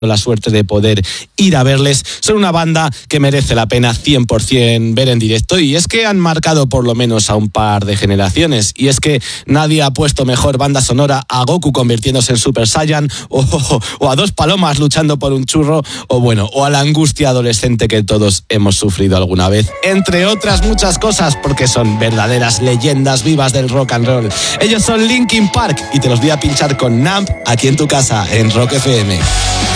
la suerte de poder ir a verles. Son una banda que merece la pena 100% ver en directo, y es que han marcado por lo menos a un par de generaciones, y es que nadie ha puesto mejor banda sonora a Goku convirtiéndose en Super Saiyan, o a dos palomas luchando por un churro, o a la angustia adolescente que todos hemos sufrido alguna vez, entre otras muchas cosas, porque son verdaderas leyendas vivas del rock and roll. Ellos son Linkin Park y te los voy a pinchar con Numb aquí en tu casa, en Rock FM.